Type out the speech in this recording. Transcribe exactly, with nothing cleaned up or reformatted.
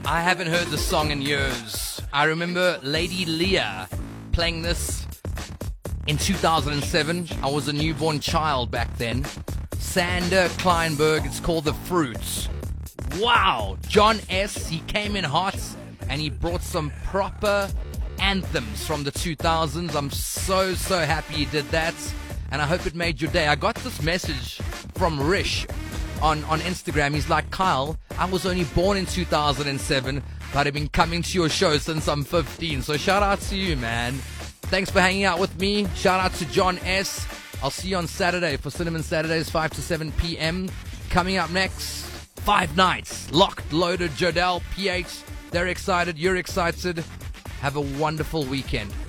I haven't heard the song in years. I remember Lady Leah playing this in two thousand seven. I was a newborn child back then. Sander Kleinberg, it's called The Fruits. Wow! John S., he came in hot and he brought some proper anthems from the two thousands. I'm so, so happy he did that. And I hope it made your day. I got this message from Rish on, on Instagram. He's like, Kyle, I was only born in two thousand seven, but I've been coming to your show since I'm fifteen. So shout out to you, man. Thanks for hanging out with me. Shout out to John S. I'll see you on Saturday for Cinnamon Saturdays, five to seven p.m. Coming up next, five nights. Locked, loaded, Jodel, P H. They're excited. You're excited. Have a wonderful weekend.